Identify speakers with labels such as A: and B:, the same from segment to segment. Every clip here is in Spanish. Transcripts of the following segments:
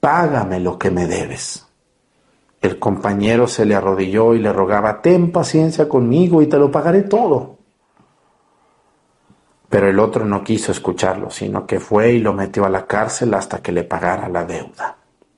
A: págame lo que me debes. El compañero se le arrodilló y le rogaba, ten paciencia conmigo y te lo pagaré todo. Pero el otro no quiso escucharlo, sino que fue y lo metió a la cárcel hasta que le pagara la deuda.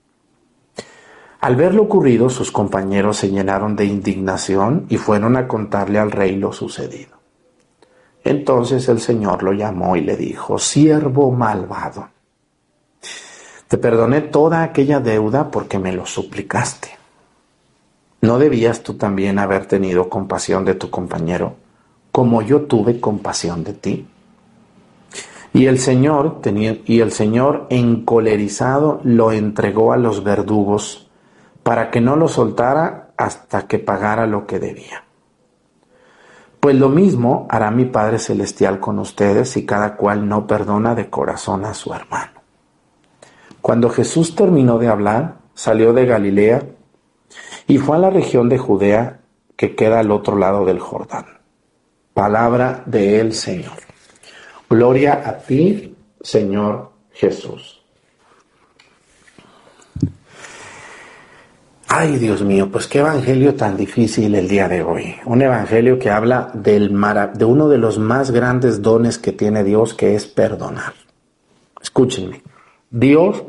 A: Al ver lo ocurrido, sus compañeros se llenaron de indignación y fueron a contarle al rey lo sucedido. Entonces el Señor lo llamó y le dijo, siervo malvado, te perdoné toda aquella deuda porque me lo suplicaste. ¿No debías tú también haber tenido compasión de tu compañero, como yo tuve compasión de ti? Y el Señor, encolerizado, lo entregó a los verdugos para que no lo soltara hasta que pagara lo que debía. Pues lo mismo hará mi Padre Celestial con ustedes si cada cual no perdona de corazón a su hermano. Cuando Jesús terminó de hablar, salió de Galilea y fue a la región de Judea que queda al otro lado del Jordán. Palabra del Señor. Gloria a ti, Señor Jesús. Ay, Dios mío, pues qué evangelio tan difícil el día de hoy. Un evangelio que habla de uno de los más grandes dones que tiene Dios, que es perdonar. Escúchenme. Dios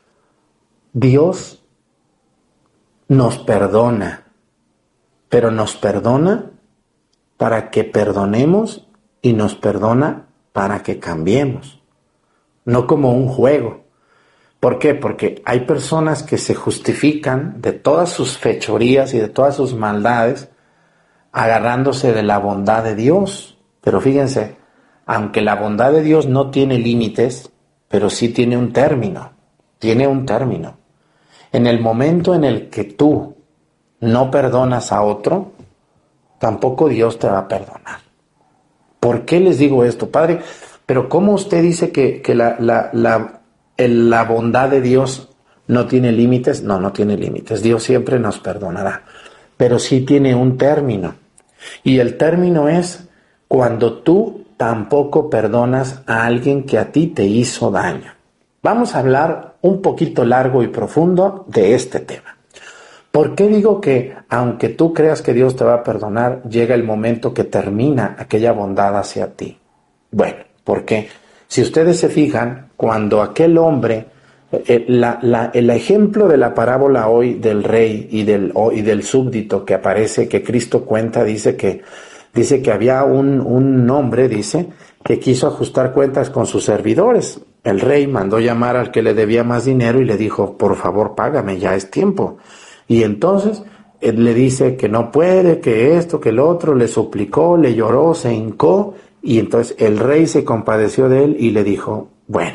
A: nos perdona, pero nos perdona para que perdonemos y nos perdona para que cambiemos, no como un juego. ¿Por qué? Porque hay personas que se justifican de todas sus fechorías y de todas sus maldades agarrándose de la bondad de Dios. Pero fíjense, aunque la bondad de Dios no tiene límites, pero sí tiene un término. Tiene un término. En el momento en el que tú no perdonas a otro, tampoco Dios te va a perdonar. ¿Por qué les digo esto, Padre? Pero ¿cómo usted dice que la bondad de Dios no tiene límites? No, no tiene límites. Dios siempre nos perdonará. Pero sí tiene un término. Y el término es cuando tú tampoco perdonas a alguien que a ti te hizo daño. Vamos a hablar un poquito largo y profundo de este tema. ¿Por qué digo que aunque tú creas que Dios te va a perdonar, llega el momento que termina aquella bondad hacia ti? Bueno, porque si ustedes se fijan, cuando aquel hombre, el ejemplo de la parábola hoy del rey y del súbdito que aparece, que Cristo cuenta, dice que había un hombre, dice, que quiso ajustar cuentas con sus servidores. El rey mandó llamar al que le debía más dinero y le dijo, por favor, págame, ya es tiempo. Y entonces él le dice que no puede, que esto, que el otro, le suplicó, le lloró, se hincó, y entonces el rey se compadeció de él y le dijo,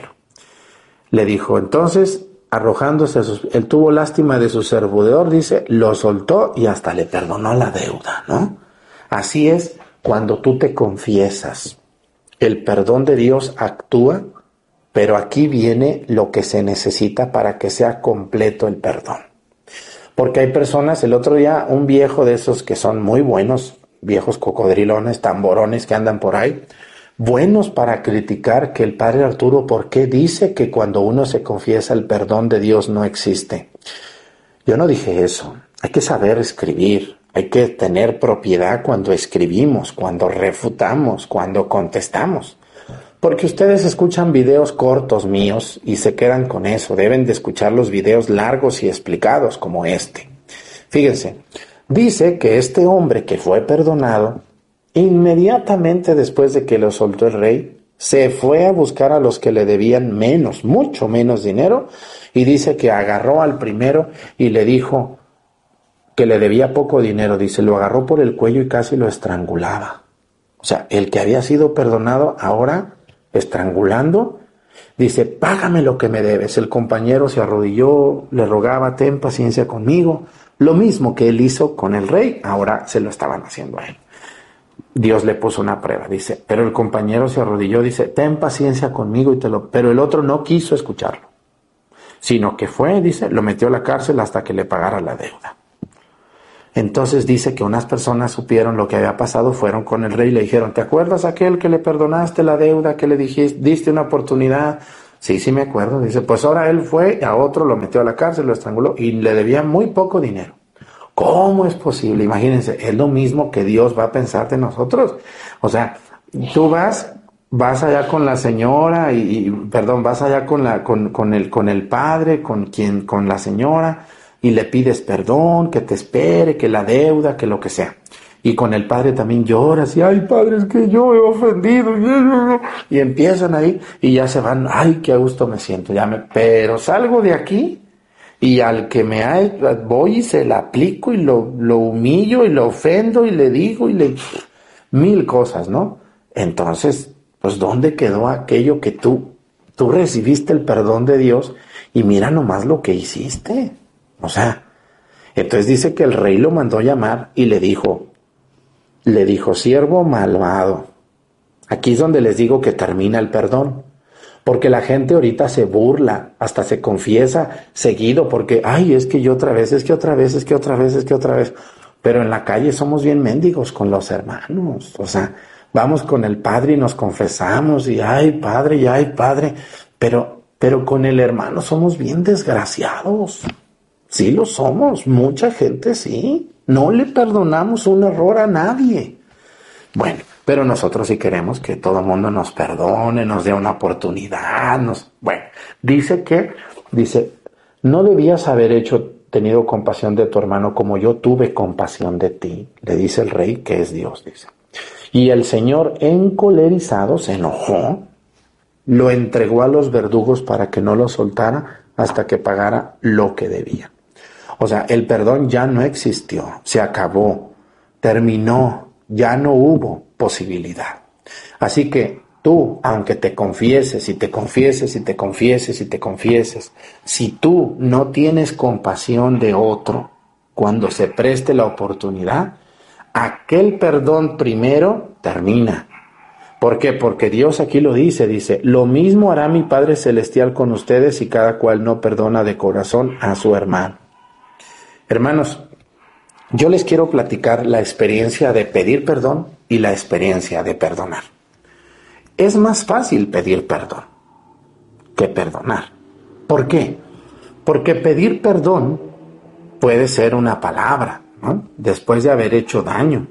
A: entonces, arrojándose, él tuvo lástima de su servidor, dice, lo soltó y hasta le perdonó la deuda, ¿no? Así es cuando tú te confiesas. El perdón de Dios actúa, pero aquí viene lo que se necesita para que sea completo el perdón. Porque hay personas, el otro día, un viejo de esos que son muy buenos, viejos cocodrilones, tamborones que andan por ahí, buenos para criticar que el padre Arturo, ¿por qué dice que cuando uno se confiesa el perdón de Dios no existe? Yo no dije eso. Hay que saber escribir, hay que tener propiedad cuando escribimos, cuando refutamos, cuando contestamos. Porque ustedes escuchan videos cortos míos y se quedan con eso. Deben de escuchar los videos largos y explicados como este. Fíjense, dice que este hombre que fue perdonado, inmediatamente después de que lo soltó el rey, se fue a buscar a los que le debían menos, mucho menos dinero, y dice que agarró al primero y le dijo que le debía poco dinero. Dice, lo agarró por el cuello y casi lo estrangulaba. O sea, el que había sido perdonado ahora estrangulando, dice, págame lo que me debes. El compañero se arrodilló, le rogaba, ten paciencia conmigo. Lo mismo que él hizo con el rey, ahora se lo estaban haciendo a él. Dios le puso una prueba, dice, pero el compañero se arrodilló, dice, ten paciencia conmigo, pero el otro no quiso escucharlo, sino que fue, dice, lo metió a la cárcel hasta que le pagara la deuda. Entonces dice que unas personas supieron lo que había pasado, fueron con el rey y le dijeron, ¿te acuerdas aquel que le perdonaste la deuda, que le dijiste, diste una oportunidad? Sí, sí me acuerdo. Dice, pues ahora él fue a otro, lo metió a la cárcel, lo estranguló y le debía muy poco dinero. ¿Cómo es posible? Imagínense, es lo mismo que Dios va a pensar de nosotros. O sea, tú vas allá con la señora vas allá con el padre, con la señora y le pides perdón, que te espere, que la deuda, que lo que sea. Y con el padre también lloras y, ay, padre, es que yo he ofendido. Y empiezan ahí y ya se van, ay, qué a gusto me siento, pero salgo de aquí y al que voy y se la aplico y lo humillo y lo ofendo y le digo mil cosas, ¿no? Entonces, pues, ¿dónde quedó aquello que tú recibiste el perdón de Dios y mira nomás lo que hiciste? O sea, entonces dice que el rey lo mandó llamar y le dijo, siervo malvado. Aquí es donde les digo que termina el perdón. Porque la gente ahorita se burla, hasta se confiesa seguido, porque, ay, es que yo otra vez, es que otra vez, es que otra vez, es que otra vez. Pero en la calle somos bien mendigos con los hermanos. O sea, vamos con el padre y nos confesamos y, ay, padre. Pero con el hermano somos bien desgraciados. Sí lo somos, mucha gente sí. No le perdonamos un error a nadie. Bueno, pero nosotros sí queremos que todo el mundo nos perdone, nos dé una oportunidad. Bueno, dice, no debías haber tenido compasión de tu hermano como yo tuve compasión de ti, le dice el rey, que es Dios, dice. Y el Señor, encolerizado, se enojó, lo entregó a los verdugos para que no lo soltara hasta que pagara lo que debía. O sea, el perdón ya no existió, se acabó, terminó, ya no hubo posibilidad. Así que tú, aunque te confieses y te confieses y te confieses y te confieses, si tú no tienes compasión de otro, cuando se preste la oportunidad, aquel perdón primero termina. ¿Por qué? Porque Dios aquí lo dice, lo mismo hará mi Padre Celestial con ustedes si cada cual no perdona de corazón a su hermano. Hermanos, yo les quiero platicar la experiencia de pedir perdón y la experiencia de perdonar. Es más fácil pedir perdón que perdonar. ¿Por qué? Porque pedir perdón puede ser una palabra, ¿no? Después de haber hecho daño.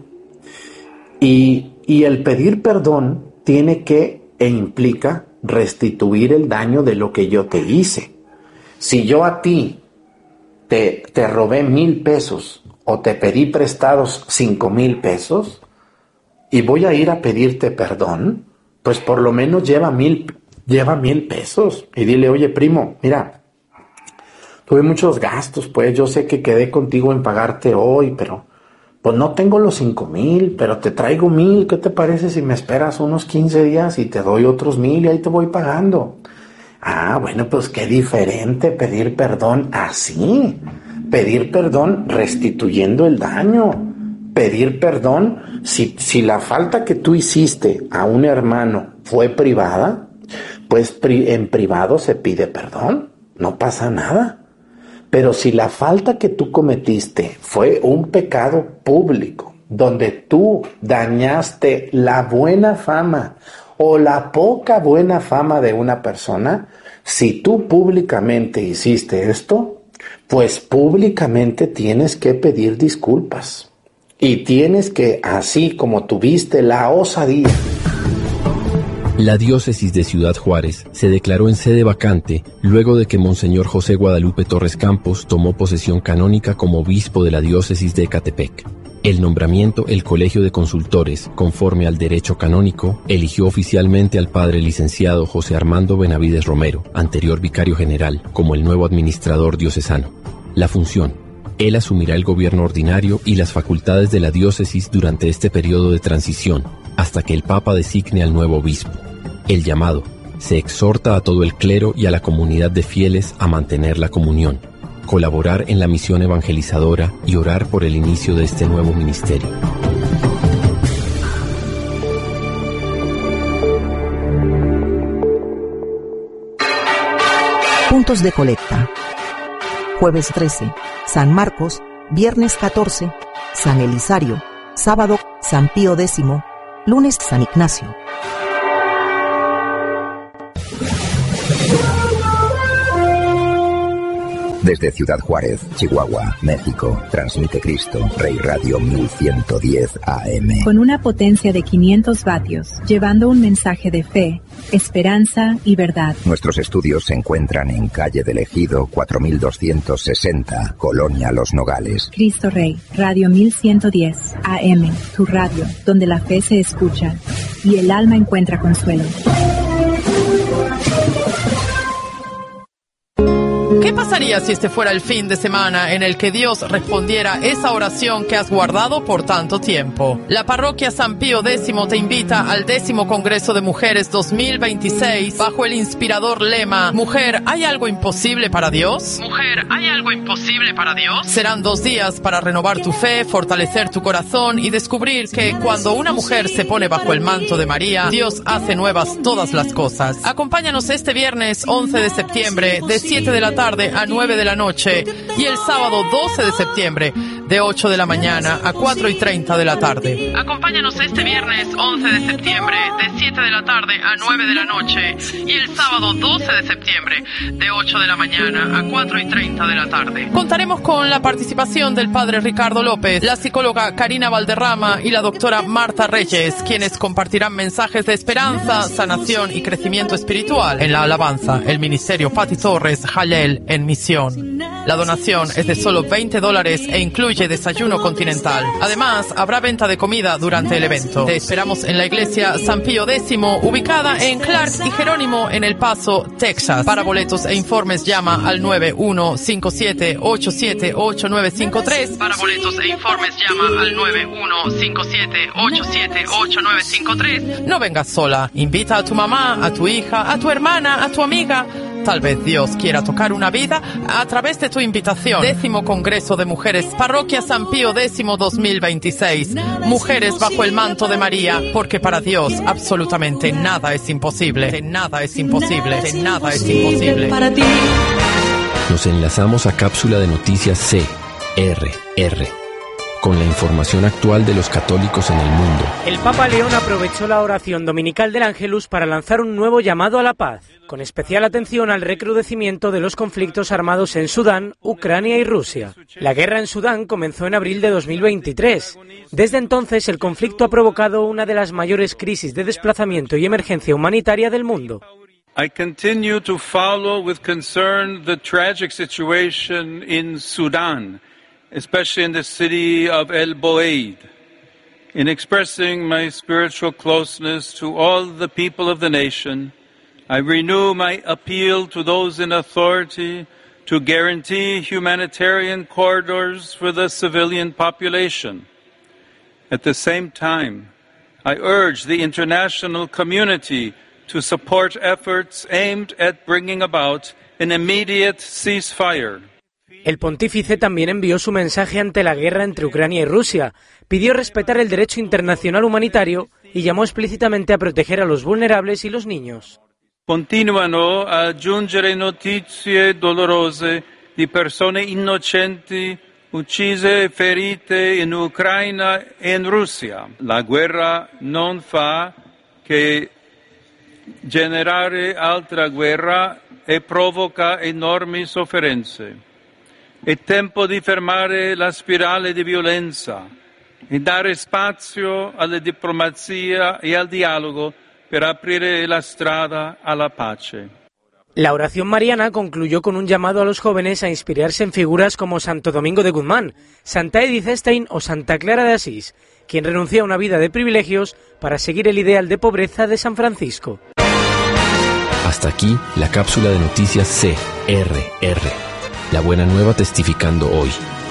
A: Y el pedir perdón tiene que e implica restituir el daño de lo que yo te hice. Si yo a ti te robé 1,000 pesos o te pedí prestados 5,000 pesos y voy a ir a pedirte perdón, pues por lo menos lleva 1,000 pesos y dile, oye, primo, mira, tuve muchos gastos, pues yo sé que quedé contigo en pagarte hoy, pero pues no tengo los 5,000, pero te traigo 1,000, ¿qué te parece si me esperas unos 15 días y te doy otros 1,000 y ahí te voy pagando? Ah, bueno, pues qué diferente pedir perdón así. Pedir perdón restituyendo el daño. Pedir perdón si la falta que tú hiciste a un hermano fue privada, pues en privado se pide perdón. No pasa nada. Pero si la falta que tú cometiste fue un pecado público, donde tú dañaste la buena fama o la poca buena fama de una persona, si tú públicamente hiciste esto, pues públicamente tienes que pedir disculpas. Y tienes que, así como tuviste la osadía.
B: La diócesis de Ciudad Juárez se declaró en sede vacante luego de que Monseñor José Guadalupe Torres Campos tomó posesión canónica como obispo de la diócesis de Ecatepec. El nombramiento, el Colegio de Consultores, conforme al derecho canónico, eligió oficialmente al padre licenciado José Armando Benavides Romero, anterior vicario general, como el nuevo administrador diocesano. La función: él asumirá el gobierno ordinario y las facultades de la diócesis durante este periodo de transición, hasta que el Papa designe al nuevo obispo. El llamado: se exhorta a todo el clero y a la comunidad de fieles a mantener la comunión, colaborar en la misión evangelizadora y orar por el inicio de este nuevo ministerio.
C: Puntos de colecta. Jueves 13, San Marcos. Viernes 14, San Elisario. Sábado, San Pío X. Lunes, San Ignacio.
D: Desde Ciudad Juárez, Chihuahua, México, transmite Cristo, Rey Radio 1110 AM.
E: Con una potencia de 500 vatios, llevando un mensaje de fe, esperanza y verdad.
D: Nuestros estudios se encuentran en Calle del Ejido, 4260, Colonia Los Nogales.
E: Cristo Rey, Radio 1110 AM, tu radio, donde la fe se escucha y el alma encuentra consuelo.
F: ¿Qué pasaría si este fuera el fin de semana en el que Dios respondiera esa oración que has guardado por tanto tiempo? La parroquia San Pío X te invita al 10º Congreso de Mujeres 2026 bajo el inspirador lema Mujer, ¿hay algo imposible para Dios? Mujer, ¿hay algo imposible para Dios? Serán 2 días para renovar tu fe, fortalecer tu corazón y descubrir que cuando una mujer se pone bajo el manto de María, Dios hace nuevas todas las cosas. Acompáñanos este viernes 11 de septiembre de 7 de la tarde a 9 de la noche y el sábado 12 de septiembre de 8 de la mañana a 4:30 de la tarde. Acompáñanos este viernes 11 de septiembre de 7 de la tarde a 9 de la noche y el sábado 12 de septiembre de 8 de la mañana a 4:30 de la tarde. Contaremos con la participación del padre Ricardo López, la psicóloga Karina Valderrama y la doctora Marta Reyes, quienes compartirán mensajes de esperanza, sanación y crecimiento espiritual. En la alabanza, el ministerio Pati Torres Jalel en misión. La donación es de solo $20 e incluye desayuno continental. Además, habrá venta de comida durante el evento. Te esperamos en la iglesia San Pío X, ubicada en Clark y Jerónimo en El Paso, Texas. Para boletos e informes llama al 9157878953. Para boletos e informes llama al 9157878953. No vengas sola. Invita a tu mamá, a tu hija, a tu hermana, a tu amiga. Tal vez Dios quiera tocar una vida a través de tu invitación. 10º Congreso de Mujeres, Parroquia San Pío X 2026. Mujeres bajo el manto de María, porque para Dios absolutamente nada es imposible. Nada es imposible. Nada es imposible. Para ti.
B: Nos enlazamos a cápsula de noticias CRR, con la información actual de los católicos en el mundo.
G: El Papa León aprovechó la oración dominical del Ángelus para lanzar un nuevo llamado a la paz, con especial atención al recrudecimiento de los conflictos armados en Sudán, Ucrania y Rusia. La guerra en Sudán comenzó en abril de 2023. Desde entonces, el conflicto ha provocado una de las mayores crisis de desplazamiento y emergencia humanitaria del mundo.
H: I continue to follow with concern the tragic situation in Sudan, especially in the city of El Boeid. In expressing my spiritual closeness to all the people of the nation, I renew my appeal to those in authority to guarantee humanitarian corridors for the civilian population. At the same time, I urge the international community to support efforts aimed at bringing about an immediate ceasefire.
G: El pontífice también envió su mensaje ante la guerra entre Ucrania y Rusia, pidió respetar el derecho internacional humanitario y llamó explícitamente a proteger a los vulnerables y los niños.
H: Continuano a giungere notizie dolorose di persone innocenti uccise e ferite in Ucraina e in Russia. La guerra non fa che generare altra guerra e provoca enormi sofferenze. È tempo di fermare la spirale di violenza e dare spazio alla diplomazia e al dialogo per aprire la strada alla pace.
G: La oración mariana concluyó con un llamado a los jóvenes a inspirarse en figuras como Santo Domingo de Guzmán, Santa Edith Stein o Santa Clara de Asís, quien renunció a una vida de privilegios para seguir el ideal de pobreza de San Francisco.
B: Hasta aquí la cápsula de noticias CRR. La buena nueva testificando hoy.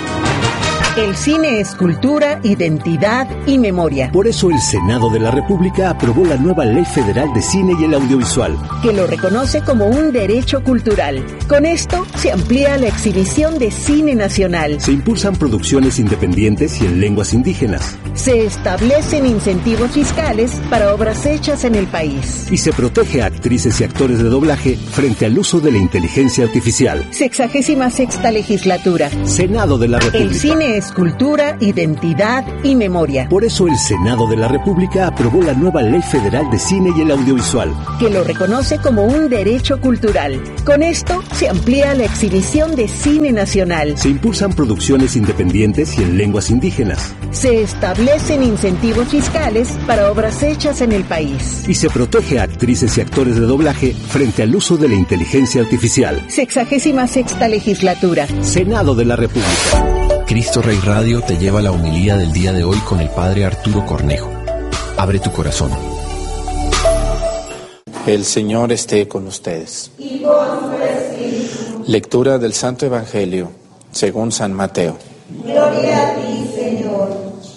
C: El cine es cultura, identidad y memoria.
I: Por eso el Senado de la República aprobó la nueva Ley Federal de Cine y el Audiovisual,
C: que lo reconoce como un derecho cultural. Con esto se amplía la exhibición de cine nacional.
I: Se impulsan producciones independientes y en lenguas indígenas.
C: Se establecen incentivos fiscales para obras hechas en el país.
I: Y se protege a actrices y actores de doblaje frente al uso de la inteligencia artificial.
C: 66ª legislatura.
I: Senado de la República.
C: El cine
J: es cultura, identidad y memoria.
I: Por eso el Senado de la República aprobó la nueva Ley Federal de Cine y el Audiovisual,
J: que lo reconoce como un derecho cultural. Con esto se amplía la exhibición de cine nacional.
I: Se impulsan producciones independientes y en lenguas indígenas.
J: Se establecen incentivos fiscales para obras hechas en el país.
I: Y se protege a actrices y actores de doblaje frente al uso de la inteligencia artificial.
J: 66ª legislatura.
I: Senado de la República.
B: Cristo Rey Radio te lleva la homilía del día de hoy con el Padre Arturo Cornejo. Abre tu corazón.
A: El Señor esté con ustedes.
K: Y con tu espíritu.
A: Lectura del Santo Evangelio según San Mateo.
K: Gloria a ti, Señor.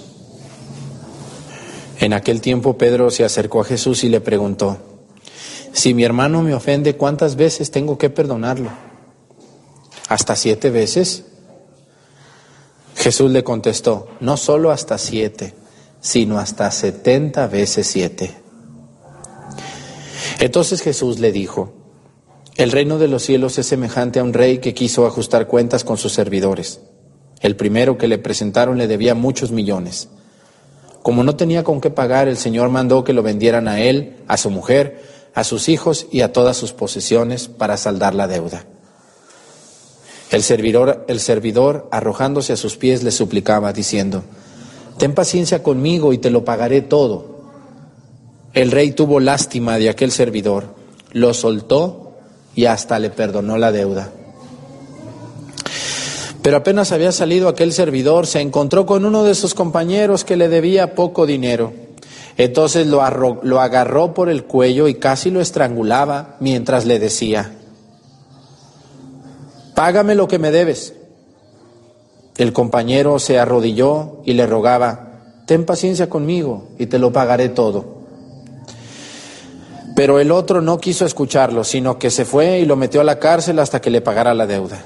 A: En aquel tiempo Pedro se acercó a Jesús y le preguntó: si mi hermano me ofende, ¿cuántas veces tengo que perdonarlo? ¿Hasta 7 veces? Jesús le contestó: no solo hasta 7, sino hasta 70 veces 7. Entonces Jesús le dijo: el reino de los cielos es semejante a un rey que quiso ajustar cuentas con sus servidores. El primero que le presentaron le debía muchos millones. Como no tenía con qué pagar, el Señor mandó que lo vendieran a él, a su mujer, a sus hijos y a todas sus posesiones para saldar la deuda. El servidor, arrojándose a sus pies, le suplicaba, diciendo: ten paciencia conmigo y te lo pagaré todo. El rey tuvo lástima de aquel servidor, lo soltó y hasta le perdonó la deuda. Pero apenas había salido aquel servidor, se encontró con uno de sus compañeros que le debía poco dinero. Entonces lo agarró por el cuello y casi lo estrangulaba mientras le decía: págame lo que me debes. El compañero se arrodilló y le rogaba: ten paciencia conmigo y te lo pagaré todo. Pero el otro no quiso escucharlo, sino que se fue y lo metió a la cárcel hasta que le pagara la deuda.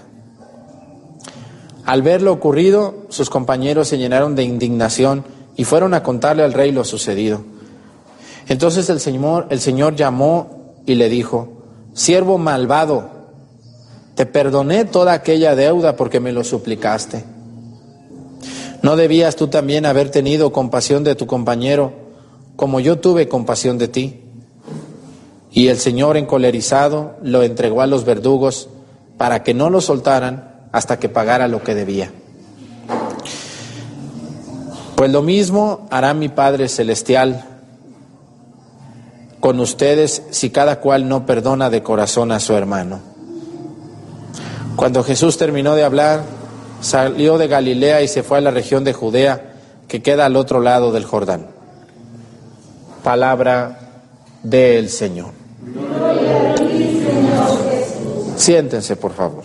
A: Al ver lo ocurrido, sus compañeros se llenaron de indignación y fueron a contarle al rey lo sucedido. Entonces el Señor llamó y le dijo: siervo malvado, te perdoné toda aquella deuda porque me lo suplicaste. ¿No debías tú también haber tenido compasión de tu compañero, como yo tuve compasión de ti? Y el Señor, encolerizado, lo entregó a los verdugos para que no lo soltaran hasta que pagara lo que debía. Pues lo mismo hará mi Padre Celestial con ustedes si cada cual no perdona de corazón a su hermano. Cuando Jesús terminó de hablar, salió de Galilea y se fue a la región de Judea, que queda al otro lado del Jordán. Palabra del Señor.
K: Gloria a ti, Señor Jesús.
A: Siéntense, por favor.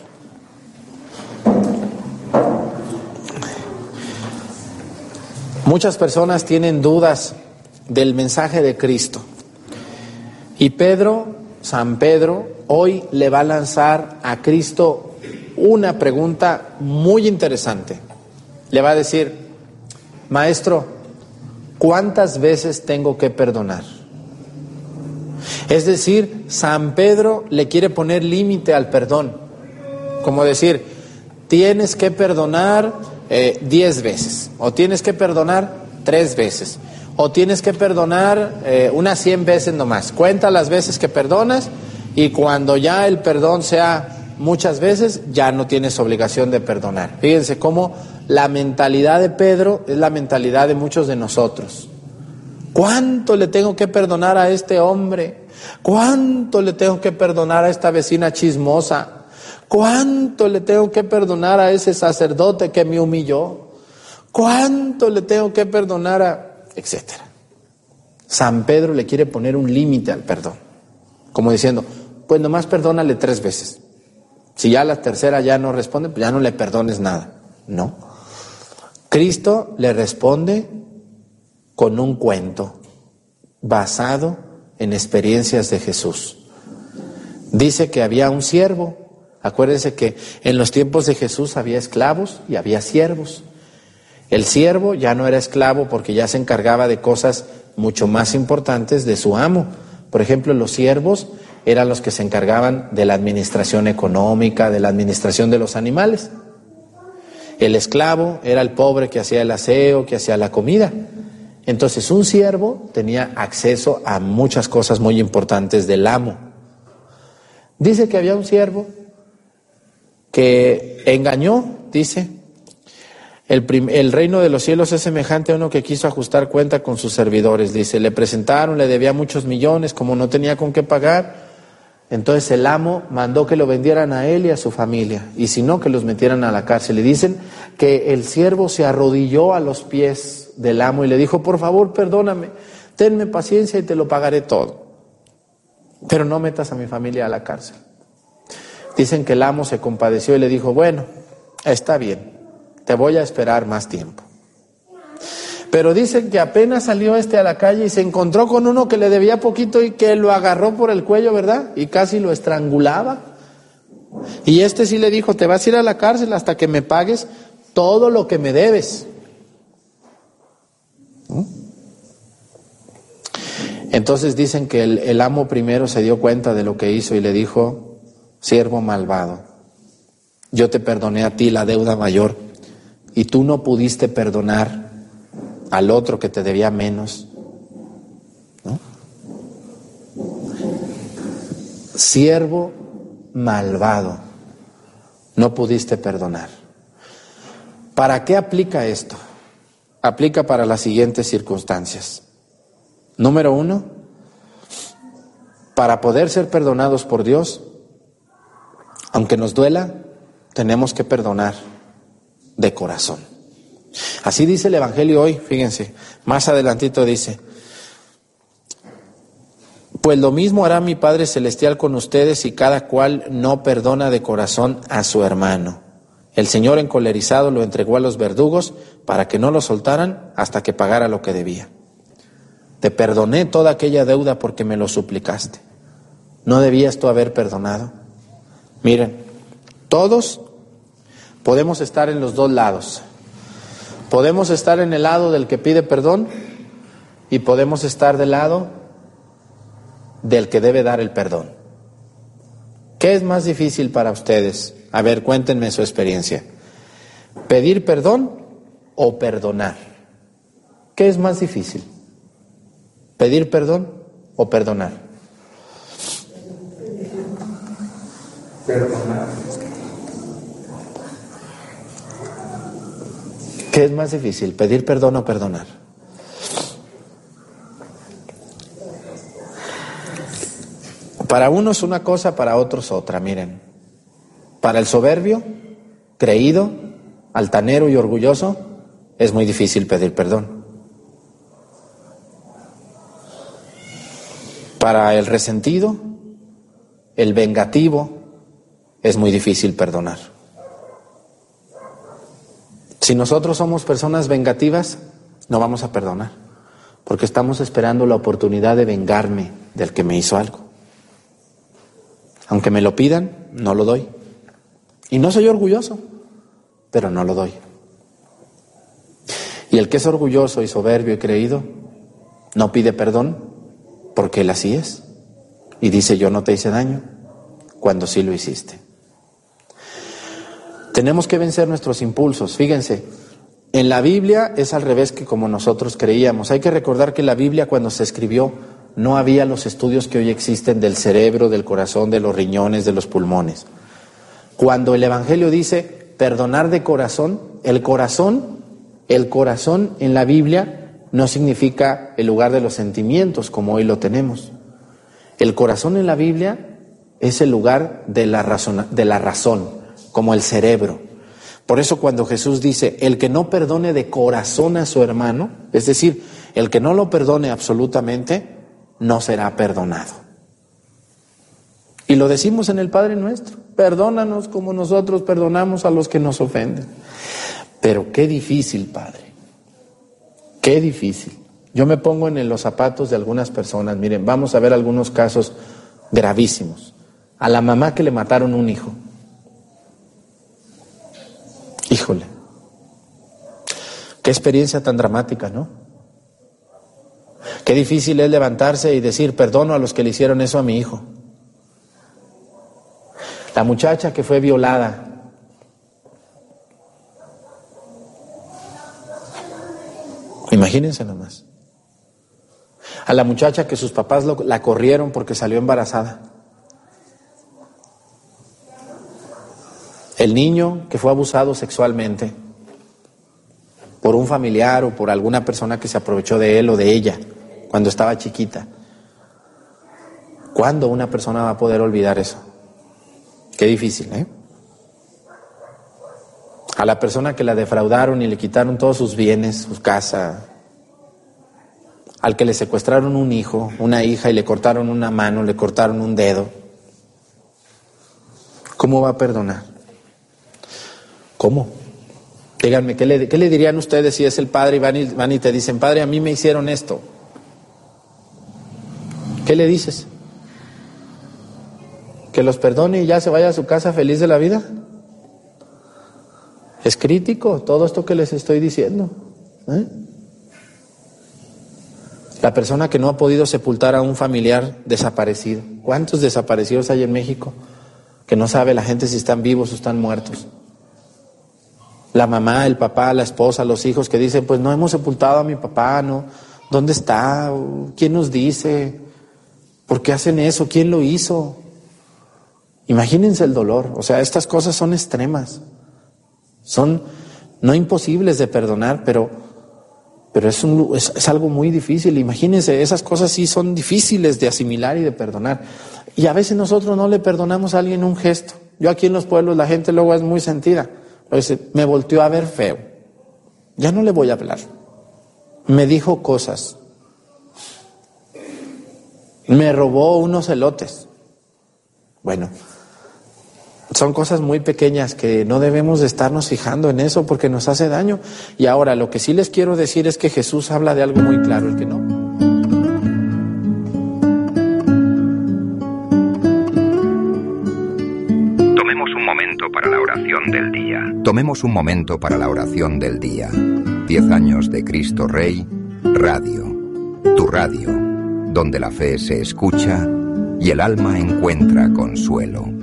A: Muchas personas tienen dudas del mensaje de Cristo. Y San Pedro, hoy le va a lanzar a Cristo una pregunta muy interesante. Le va a decir: Maestro, ¿cuántas veces tengo que perdonar? Es decir, San Pedro le quiere poner límite al perdón. Como decir, tienes que perdonar 10 veces, o tienes que perdonar 3 veces, o tienes que perdonar unas 100 veces nomás. Cuenta las veces que perdonas y cuando ya el perdón sea muchas veces, ya no tienes obligación de perdonar. Fíjense cómo la mentalidad de Pedro es la mentalidad de muchos de nosotros. ¿Cuánto le tengo que perdonar a este hombre? ¿Cuánto le tengo que perdonar a esta vecina chismosa? ¿Cuánto le tengo que perdonar a ese sacerdote que me humilló? ¿Cuánto le tengo que perdonar a...? Etcétera. San Pedro le quiere poner un límite al perdón. Como diciendo, pues nomás perdónale 3 veces. Si ya la tercera ya no responde, pues ya no le perdones nada. No. Cristo le responde con un cuento basado en experiencias de Jesús. Dice que había un siervo. Acuérdense que en los tiempos de Jesús había esclavos y había siervos. El siervo ya no era esclavo porque ya se encargaba de cosas mucho más importantes de su amo. Por ejemplo, los siervos eran los que se encargaban de la administración económica, de la administración de los animales. El esclavo era el pobre que hacía el aseo, que hacía la comida. Entonces un siervo tenía acceso a muchas cosas muy importantes del amo. Dice que había un siervo que engañó, dice, el reino de los cielos es semejante a uno que quiso ajustar cuenta con sus servidores. Dice, le presentaron, le debía muchos millones, como no tenía con qué pagar, entonces el amo mandó que lo vendieran a él y a su familia, y si no, que los metieran a la cárcel. Y dicen que el siervo se arrodilló a los pies del amo y le dijo, por favor, perdóname, tenme paciencia y te lo pagaré todo, pero no metas a mi familia a la cárcel. Dicen que el amo se compadeció y le dijo, bueno, está bien, te voy a esperar más tiempo. Pero dicen que apenas salió a la calle y se encontró con uno que le debía poquito y que lo agarró por el cuello, ¿verdad? Y casi lo estrangulaba. Y sí le dijo, te vas a ir a la cárcel hasta que me pagues todo lo que me debes. Entonces dicen que el amo primero se dio cuenta de lo que hizo y le dijo, siervo malvado, yo te perdoné a ti la deuda mayor y tú no pudiste perdonar al otro que te debía menos, ¿no? Siervo malvado, no pudiste perdonar. ¿Para qué aplica esto? Aplica para las siguientes circunstancias. Número 1, para poder ser perdonados por Dios, aunque nos duela, tenemos que perdonar de corazón. Así dice el Evangelio hoy, fíjense, más adelantito dice, pues lo mismo hará mi Padre Celestial con ustedes si cada cual no perdona de corazón a su hermano. El Señor encolerizado lo entregó a los verdugos para que no lo soltaran hasta que pagara lo que debía. Te perdoné toda aquella deuda porque me lo suplicaste. ¿No debías tú haber perdonado? Miren, todos podemos estar en los dos lados. Podemos estar en el lado del que pide perdón y podemos estar del lado del que debe dar el perdón. ¿Qué es más difícil para ustedes? A ver, cuéntenme su experiencia. ¿Pedir perdón o perdonar? ¿Qué es más difícil? ¿Pedir perdón o perdonar? Perdonar. ¿Qué es más difícil? ¿Pedir perdón o perdonar? Para unos una cosa, para otros otra, miren. Para el soberbio, creído, altanero y orgulloso, es muy difícil pedir perdón. Para el resentido, el vengativo, es muy difícil perdonar. Si nosotros somos personas vengativas, no vamos a perdonar, porque estamos esperando la oportunidad de vengarme del que me hizo algo. Aunque me lo pidan, no lo doy. Y no soy orgulloso, pero no lo doy. Y el que es orgulloso y soberbio y creído, no pide perdón, porque él así es. Y dice, yo no te hice daño, cuando sí lo hiciste. Tenemos que vencer nuestros impulsos. Fíjense, en la Biblia es al revés que como nosotros creíamos. Hay que recordar que la Biblia cuando se escribió no había los estudios que hoy existen del cerebro, del corazón, de los riñones, de los pulmones. Cuando el Evangelio dice perdonar de corazón, el corazón en la Biblia no significa el lugar de los sentimientos como hoy lo tenemos. El corazón en la Biblia es el lugar de la razón, como el cerebro. Por eso cuando Jesús dice, el que no perdone de corazón a su hermano, es decir, el que no lo perdone absolutamente, no será perdonado. Y lo decimos en el Padre Nuestro, perdónanos como nosotros perdonamos a los que nos ofenden. Pero qué difícil, Padre, qué difícil. Yo me pongo en los zapatos de algunas personas. Miren, vamos a ver algunos casos gravísimos. A la mamá que le mataron un hijo. Híjole, qué experiencia tan dramática, ¿no? Qué difícil es levantarse y decir, perdono a los que le hicieron eso a mi hijo. La muchacha que fue violada, Imagínense nomás. A la muchacha que sus papás la corrieron porque salió embarazada. El niño que fue abusado sexualmente por un familiar o por alguna persona que se aprovechó de él o de ella cuando estaba chiquita. ¿Cuándo una persona va a poder olvidar eso? Qué difícil, ¿eh? A la persona que la defraudaron y le quitaron todos sus bienes, su casa. Al que le secuestraron un hijo, una hija y le cortaron una mano, le cortaron un dedo. ¿Cómo va a perdonar? ¿Cómo? Díganme, ¿qué le dirían ustedes si es el padre y van y te dicen, padre, a mí me hicieron esto? ¿Qué le dices? ¿Que los perdone y ya se vaya a su casa feliz de la vida? Es crítico todo esto que les estoy diciendo, ¿eh? La persona que no ha podido sepultar a un familiar desaparecido. ¿Cuántos desaparecidos hay en México? Que no sabe la gente si están vivos o están muertos. La mamá, el papá, la esposa, los hijos que dicen, pues no hemos sepultado a mi papá, ¿no? ¿Dónde está? ¿Quién nos dice? ¿Por qué hacen eso? ¿Quién lo hizo? Imagínense el dolor. O sea, estas cosas son extremas. Son no imposibles de perdonar, pero es algo muy difícil. Imagínense, esas cosas sí son difíciles de asimilar y de perdonar. Y a veces nosotros no le perdonamos a alguien un gesto. Yo aquí en los pueblos la gente luego es muy sentida. A veces me volteó a ver feo. Ya no le voy a hablar. Me dijo cosas. Me robó unos elotes. Bueno, son cosas muy pequeñas que no debemos de estarnos fijando en eso porque nos hace daño. Y ahora lo que sí les quiero decir es que Jesús habla de algo muy claro, el que no.
D: Tomemos un momento para la oración del día. Tomemos un momento para la oración del día. 10 años de Cristo Rey, radio. Tu radio, donde la fe se escucha y el alma encuentra consuelo.